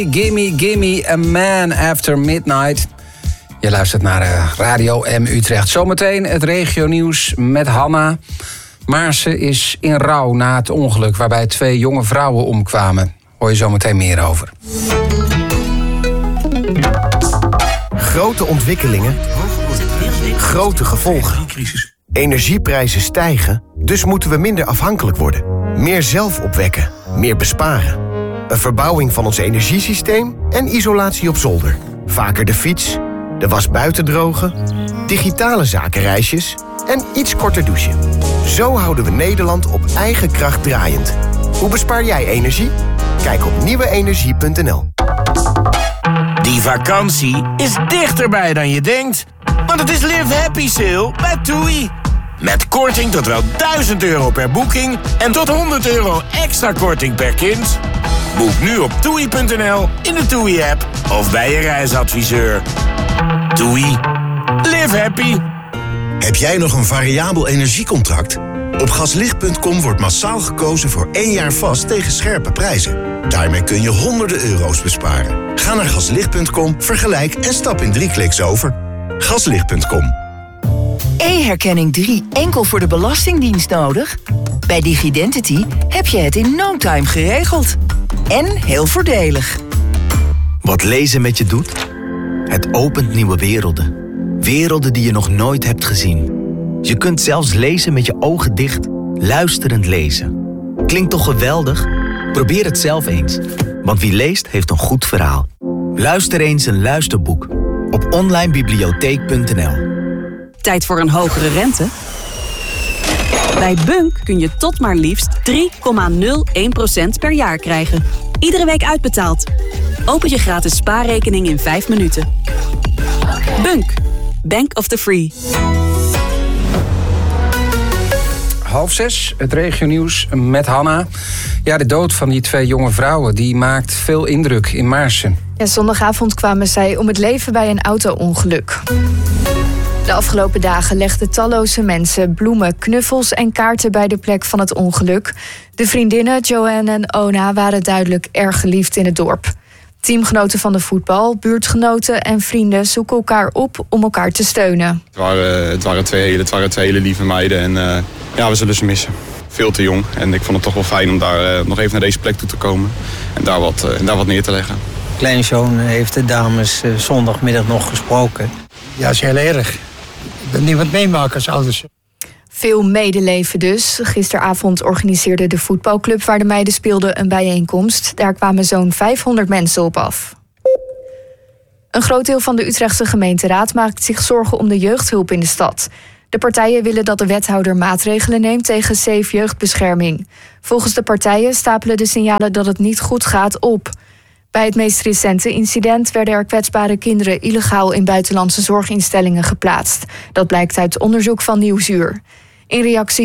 Gimme, gimme a man after midnight. Je luistert naar Radio M Utrecht. Zometeen het regionieuws met Hanna. Maarsen is in rouw na het ongeluk waarbij 2 jonge vrouwen omkwamen. Hoor je zometeen meer over. Grote ontwikkelingen, grote gevolgen. Energieprijzen stijgen, dus moeten we minder afhankelijk worden. Meer zelf opwekken, meer besparen. Een verbouwing van ons energiesysteem en isolatie op zolder. Vaker de fiets, de was buiten drogen, digitale zakenreisjes en iets korter douchen. Zo houden we Nederland op eigen kracht draaiend. Hoe bespaar jij energie? Kijk op nieuweenergie.nl. Die vakantie is dichterbij dan je denkt. Want het is Live Happy Sale bij TUI. Met korting tot wel €1000 per boeking en tot €100 extra korting per kind. Boek nu op TUI.nl, in de TUI-app of bij je reisadviseur. TUI. Live happy. Heb jij nog een variabel energiecontract? Op gaslicht.com wordt massaal gekozen voor 1 jaar vast tegen scherpe prijzen. Daarmee kun je honderden euro's besparen. Ga naar gaslicht.com, vergelijk en stap in 3 kliks over. Gaslicht.com. E-herkenning 3 enkel voor de Belastingdienst nodig? Bij Digidentity heb je het in no time geregeld. En heel voordelig. Wat lezen met je doet? Het opent nieuwe werelden. Werelden die je nog nooit hebt gezien. Je kunt zelfs lezen met je ogen dicht, luisterend lezen. Klinkt toch geweldig? Probeer het zelf eens. Want wie leest, heeft een goed verhaal. Luister eens een luisterboek. Op onlinebibliotheek.nl. Tijd voor een hogere rente? Bij Bunk kun je tot maar liefst 3,01% per jaar krijgen. Iedere week uitbetaald. Open je gratis spaarrekening in 5 minuten. Bunk. Bank of the Free. 5:30, het regionieuws met Hanna. Ja, de dood van die 2 jonge vrouwen die maakt veel indruk in Maarsen. Ja, zondagavond kwamen zij om het leven bij een auto-ongeluk. De afgelopen dagen legden talloze mensen bloemen, knuffels en kaarten bij de plek van het ongeluk. De vriendinnen Joanne en Ona waren duidelijk erg geliefd in het dorp. Teamgenoten van de voetbal, buurtgenoten en vrienden zoeken elkaar op om elkaar te steunen. Het waren twee hele lieve meiden en we zullen ze missen. Veel te jong en ik vond het toch wel fijn om daar nog even naar deze plek toe te komen en daar wat neer te leggen. Kleine zoon heeft de dames zondagmiddag nog gesproken. Ja, dat is heel erg. Ik wil niemand meemaken als ouders. Veel medeleven dus. Gisteravond organiseerde de voetbalclub waar de meiden speelden een bijeenkomst. Daar kwamen zo'n 500 mensen op af. Een groot deel van de Utrechtse gemeenteraad maakt zich zorgen om de jeugdhulp in de stad. De partijen willen dat de wethouder maatregelen neemt tegen safe jeugdbescherming. Volgens de partijen stapelen de signalen dat het niet goed gaat op. Bij het meest recente incident werden er kwetsbare kinderen illegaal in buitenlandse zorginstellingen geplaatst. Dat blijkt uit onderzoek van Nieuwsuur. In reactie